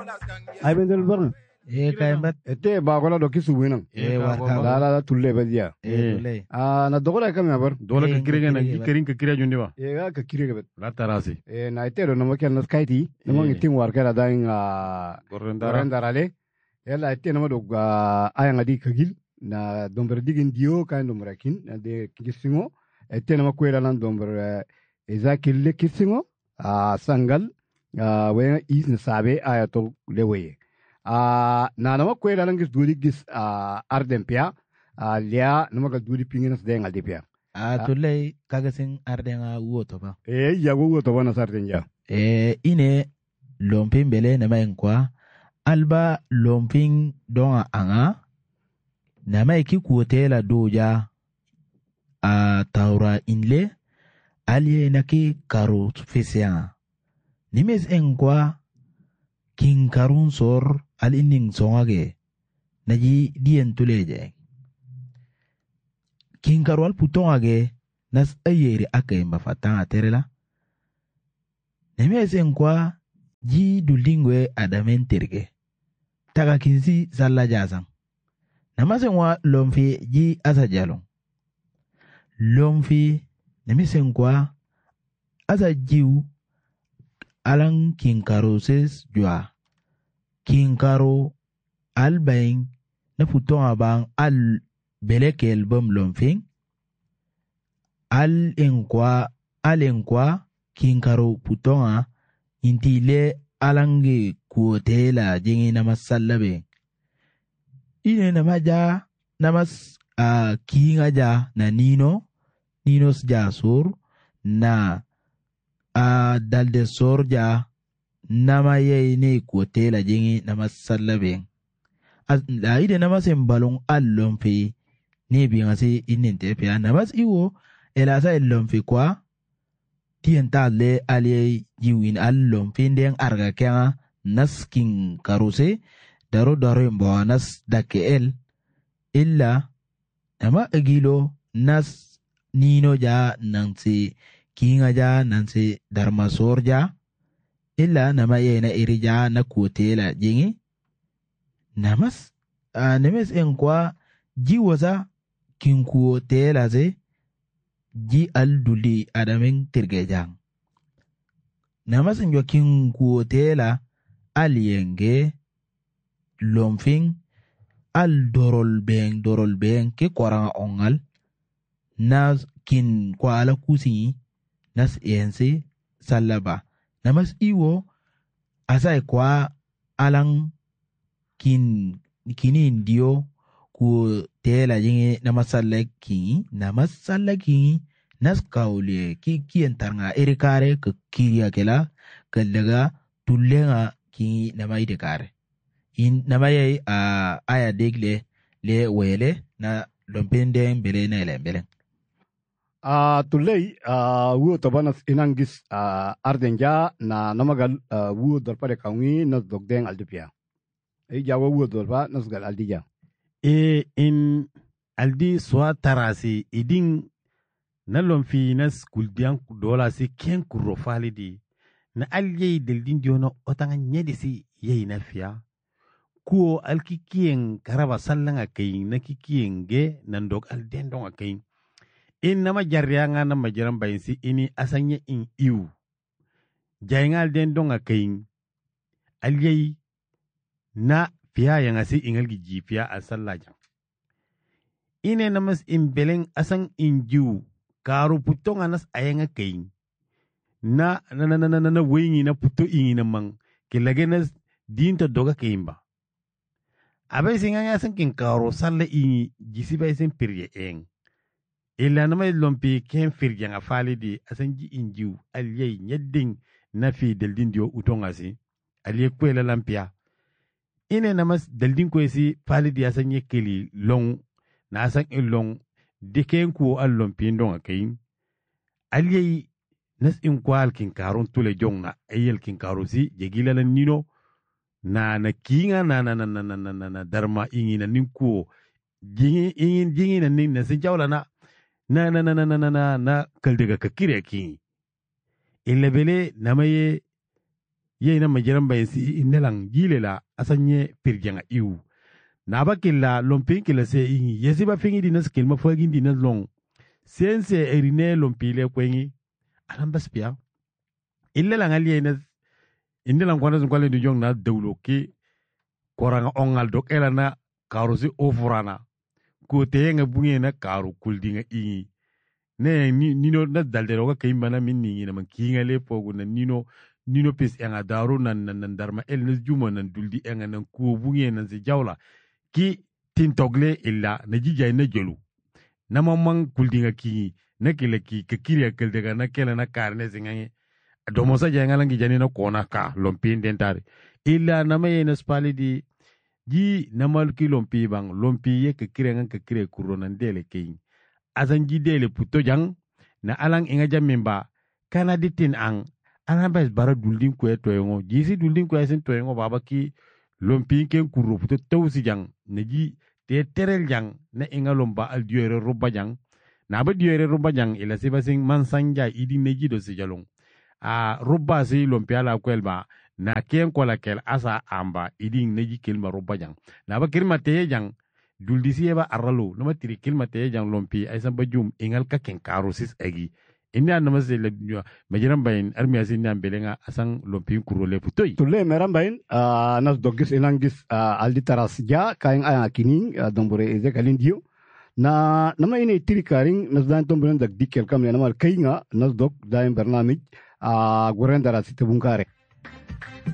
ay bendel barn Kaimbat. ete ba gola do kisu winam Warka. la tulle badia Tulle. na dogola kam ya bar Dola ka kirega na kirin ka kira jundi ba. ga ka kirega bet La tarasi. na ite do no ken nas kaiti no ngitin war kala dain Gorendara. darale yalla ite no do aya ngadi kagil na domber digin dio kan domber kin na de kisingo ite no ko ela nan domber ezakil le kisingo sangal we is na sabe aya to lewe na nama kwela langis duri gis arden pia lia nama ka duri pingin s dengal di pia Tulle kagasin ardenga uoto ba. ya go to wana sarden ja Ine lompin bele na kwa alba lompin donga anga na ki kuotela doja taura inle alie na ki karo fesianga. Nimes kwa king karun sor al inning songage naji dien tuleje king karwal putongage nas ayeri ake mbafatanga terela nemesen kwa ji dulingwe adamen terge taga kinsi salla jasang namasen wa lomfi ji asa jalong lomfi nemesen kwa asa jiu alang king karo ses jua king karo albain na futon abang al belekel bom lomfing al enkwa king karo putonga intile alange kuotela jengi nama sallabe ine nama ja namas kinga ja na ninos ja sur na dalde sorja nama ye ne kuotela jengi nama sallabe ide nama sembalong allon fi ne biyan se inin tefiya namas iwo elasa allon fi kwa tienta le aliye jiwin allon fi den arga kya naskin karuse daro mbo nas dake illa nama agilo nas nino ja nansi kinga ja nansi darmasor ja illa nama yena irija na kuotela jingi namas nemes enkwa ji waza kin kuotela ze ji alduli adamin tirgejang namas njo kin kuotela aliyenge lomfing al dorol beng ke koranga ongal nas kin kwa ala kusi nas ense salaba namas iwo asai kwa alang kini ndio ku tela jingi namasalla kingi nas kaule ki entarnga erikare ke kiria kela kalaga tullenga kingi namai de kare in namai aya degle le wele na lompende bele na elembele tulei wo to banas inangis ardenja na namagal wo dorpare kawi nas dogdeng aldipia jawo wo dorpa nas gal aldija in aldi swa tarasi idin na lomfi nas kuldian dola si ken kurro falidi na alye deldin diona otanga nyedisi yei na fiya kuo alkikien karaba sallanga kayin na kikien ge nandok aldendonga kayin in nama jarrianga na majiran bayinsi ini asanya in iu jaingal den donga kayin alyai na fiya yang asi ingal gi fiya asallaja ine namas in beleng asang in jiu karu putonga nas ayanga kayin na wengi na puto ingi namang kilage nas dinto doga kayin ba abai singanga asang kin karu salla ingi jisi bay sen pirye eng illa nama lompi ken firjan a falidi asanji injiu aliyai nyedding na fi deldin dio utonga si aliyai kwela lampia ine namas deldin kwesi falidi asanye keli long na asan long diken ku al lompi ndonga kayin aliyai nas in kwal kin karun tule jongna ayel kin karusi jegila la nino na kinga na darma ingi na ninku jingi na nin na sinjawla na kaldaga ka kire ki illa bele namaye ye na majiran bayan si inelang gile la asanye pirjanga iu na ba killa lompin killa se ingi yesi ba fingi dinas kilma fagin dinas long sense erine lompile kwengi alambas pia ille la ngali ina inelang kwana zungwale du jong na dawlo ki koranga ongal dok elana karusi ofurana ko teyenga bunge na karu kuldinga ingi ne nino na daldero ka kaimbana min ningi na man kingale pogu na nino pis enga daru nan darma el na juma nan duldi enga nan ko bunge nan se jawla ki tintogle illa na jijay na jolu na mamang kuldinga kingi na kile ki kakiri akeldega na kele na karne singangi domosa janga langi jani na kona ka lompin dentare illa na maye na spali di ji namal ki lompi bang lompi ye kakire kuronan dele king azan ji dele puto jang na alang inga jamimba kana ditin ang alang bas bara duldin kwe toyongo jisi duldin kwe sin toyongo baba ki lompi ken kuro puto tawsi jang na ji te terel jang na inga lomba al diore roba jang na ba diore roba jang ila siba sing mansanja idi neji do si jalong a roba si lompi ala kwelba na ken kola kel asa amba iding neji kilma roba jang na ba kilma teye jang duldi sieba aralo nama tiri kilma teye jang lompi ay samba jum ingal ka ken karosis agi inna nama se le majiram bayin armi asin nan belenga asang lompi kurole putoy tulle meram bayin nas dogis inangis aldi taras ja kain aya kini dombore eze kalindio na nama ini tiri karing nas dan tombren dak dikel kam nama kainga nas dog daim bernamij gorendara sitebungkare